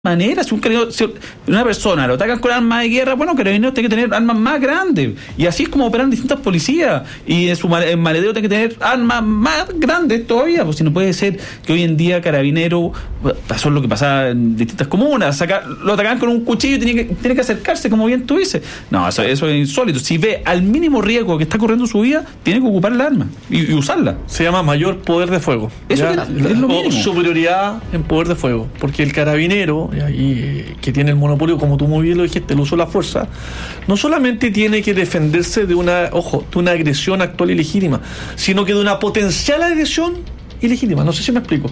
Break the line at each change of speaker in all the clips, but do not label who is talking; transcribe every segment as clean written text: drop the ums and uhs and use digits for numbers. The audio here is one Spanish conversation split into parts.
manera, si una persona lo atacan con armas de guerra, bueno, Carabineros tiene que tener armas más grandes, y así es como operan distintas policías, y en maletero tiene que tener armas más grandes todavía, pues si no puede ser que hoy en día Carabineros, pasó lo que pasaba en distintas comunas, lo atacaban con un cuchillo y tiene que acercarse, como bien tú dices. No, eso es insólito. Si ve al mínimo riesgo que está corriendo su vida, tiene que ocupar el arma y usarla.
Se llama mayor poder de fuego.
Eso es lo mínimo.
O superioridad en poder de fuego, porque el carabinero, que tiene el monopolio, como tú muy bien lo dijiste, el uso de la fuerza, no solamente tiene que defenderse de una agresión actual ilegítima, sino que de una potencial agresión ilegítima. No sé si me explico.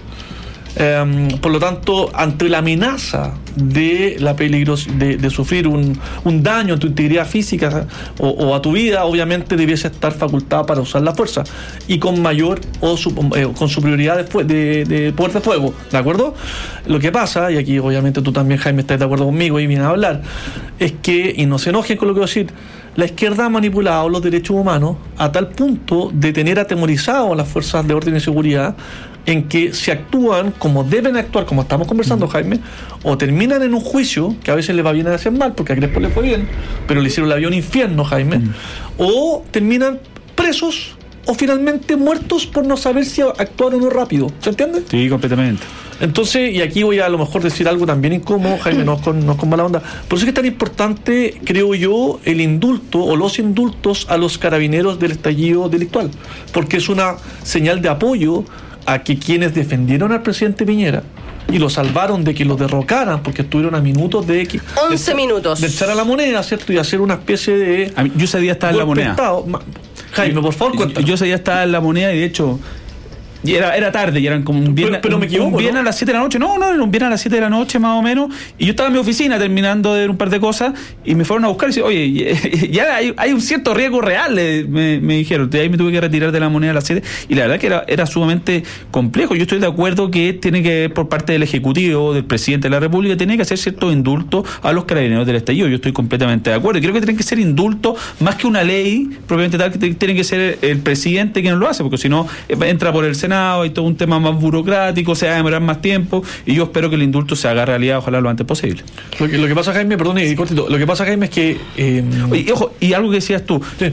Por lo tanto, ante la amenaza de la de sufrir un daño a tu integridad física o a tu vida, obviamente debiese estar facultada para usar la fuerza, y con mayor con superioridad de poder de fuego, ¿de acuerdo? Lo que pasa, y aquí obviamente tú también, Jaime, estás de acuerdo conmigo y vienes a hablar, es que, y no se enojen con lo que voy a decir, la izquierda ha manipulado los derechos humanos a tal punto de tener atemorizado a las fuerzas de orden y seguridad, en que si actúan como deben actuar, como estamos conversando, Jaime, o terminan en un juicio, que a veces les va bien a hacer mal, porque a Crespo le fue bien, pero le hicieron la vida un infierno, Jaime, o terminan presos o finalmente muertos por no saber si actuaron o no rápido. ¿Se entiende?
Sí, completamente.
Entonces, y aquí voy a lo mejor decir algo también incómodo, Jaime, no es con mala onda. Por eso es que es tan importante, creo yo, el indulto o los indultos a los carabineros del estallido delictual, porque es una señal de apoyo a que quienes defendieron al presidente Piñera y lo salvaron de que lo derrocaran, porque estuvieron a minutos de
11 minutos
de echar a la moneda, ¿cierto? Y hacer una especie de...
Yo ese día estaba en la moneda.
Jaime, por favor, cuéntanos.
Yo ese día estaba en la moneda, y de hecho... Y era tarde, y eran como un viernes,
pero me equivoco,
un viernes, ¿no?, a las 7 de la noche. No, era un viernes a las 7 de la noche más o menos. Y yo estaba en mi oficina terminando de ver un par de cosas, y me fueron a buscar y dicen, oye, ya hay un cierto riesgo real, me dijeron. De ahí me tuve que retirar de la moneda a las 7. Y la verdad que era sumamente complejo. Yo estoy de acuerdo que tiene que, por parte del Ejecutivo, del Presidente de la República, tiene que hacer cierto indulto a los carabineros del estallido. Yo estoy completamente de acuerdo. Y creo que tienen que ser indultos más que una ley propiamente tal, que tiene que ser el presidente quien lo hace, porque si no entra por el Senado y todo un tema más burocrático, se va a demorar más tiempo, y yo espero que el indulto se haga realidad, ojalá lo antes posible.
Lo que pasa, Jaime, perdón, y cortito, lo que pasa, Jaime, es que...
Oye, ojo, y algo que decías tú, sí,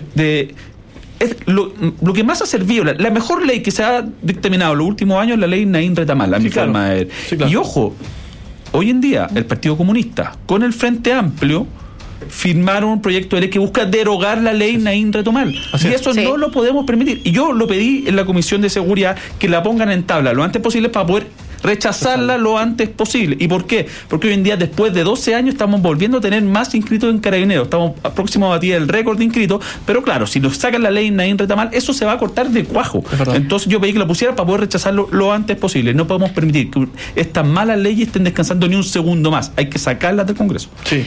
es lo que más ha servido, la mejor ley que se ha dictaminado en los últimos años es la ley Naín Retamal, a mi forma de ver. Sí, claro. Y ojo, hoy en día el Partido Comunista con el Frente Amplio firmaron un proyecto de ley que busca derogar la ley Naín Retamal, y eso sí, no lo podemos permitir, y yo lo pedí en la Comisión de Seguridad, que la pongan en tabla lo antes posible para poder rechazarla lo antes posible. ¿Y por qué? Porque hoy en día, después de 12 años, estamos volviendo a tener más inscritos en Carabineros, estamos próximos a batir el récord de inscritos, pero claro, si nos sacan la ley Naín Retamal, eso se va a cortar de cuajo. Entonces yo pedí que la pusieran para poder rechazarlo lo antes posible. No podemos permitir que estas malas leyes estén descansando ni un segundo más, hay que sacarlas del Congreso.
Sí.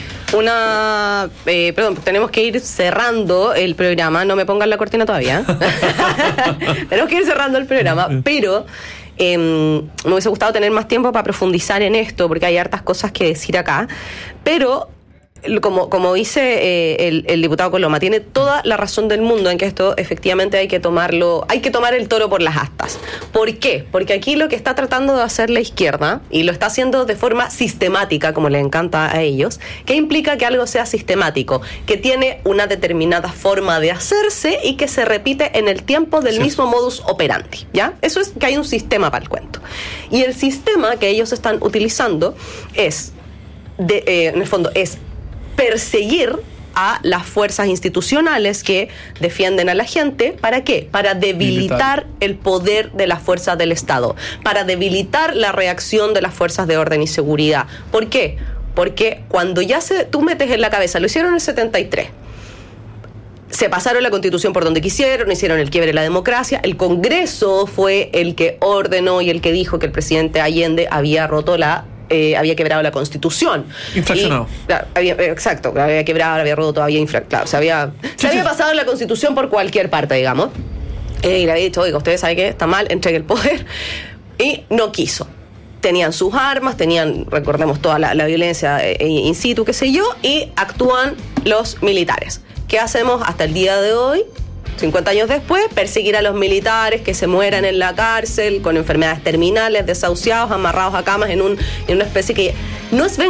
Tenemos que ir cerrando el programa, no me pongan la cortina todavía. Tenemos que ir cerrando el programa, pero me hubiese gustado tener más tiempo para profundizar en esto, porque hay hartas cosas que decir acá, pero como dice el diputado Coloma, tiene toda la razón del mundo en que esto efectivamente hay que tomar el toro por las astas. ¿Por qué? Porque aquí lo que está tratando de hacer la izquierda, y lo está haciendo de forma sistemática, como les encanta a ellos, que implica que algo sea sistemático, que tiene una determinada forma de hacerse y que se repite en el tiempo del mismo modus operandi, ¿ya? Eso es que hay un sistema para el cuento. Y el sistema que ellos están utilizando es, en el fondo, es perseguir a las fuerzas institucionales que defienden a la gente. ¿Para qué? Para debilitar el poder de las fuerzas del Estado, para debilitar la reacción de las fuerzas de orden y seguridad. ¿Por qué? Porque cuando ya tú metes en la cabeza, lo hicieron en el 73, se pasaron la Constitución por donde quisieron, hicieron el quiebre de la democracia, el Congreso fue el que ordenó y el que dijo que el presidente Allende había había quebrado la Constitución.
Infraccionado.
Había quebrado, había roto, había infraccionado. Se había pasado la Constitución por cualquier parte, digamos. Y le había dicho, oiga, ustedes saben que está mal, entregue el poder. Y no quiso. Tenían sus armas, recordemos, toda la violencia in situ, qué sé yo, y actúan los militares. ¿Qué hacemos hasta el día de hoy? 50 años después, perseguir a los militares que se mueran en la cárcel con enfermedades terminales, desahuciados, amarrados a camas en una especie que no es